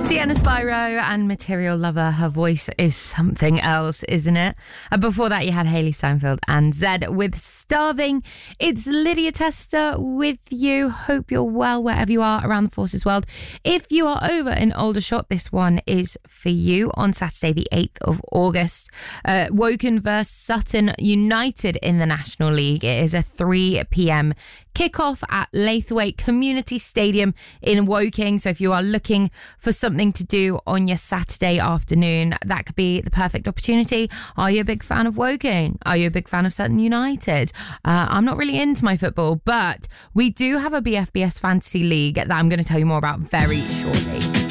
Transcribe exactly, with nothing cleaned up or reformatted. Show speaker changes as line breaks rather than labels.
Sienna Spyro and Material Lover. Her voice is something else, isn't it? And before that, you had Hayley Steinfeld and Zed with Starving. It's Lydia Tester with you. Hope you're well wherever you are around the Forces world. If you are over in Aldershot, this one is for you on Saturday, the eighth of August. Uh, Woking versus Sutton United in the National League. It is a three p.m. kickoff at Laithwaite Community Stadium in Woking. So if you are looking for something to do on your Saturday afternoon, that could be the perfect opportunity. Are you a big fan of Woking? Are you a big fan of Sutton United? Uh, I'm not really into my football, but we do have a B F B S Fantasy League that I'm going to tell you more about very shortly.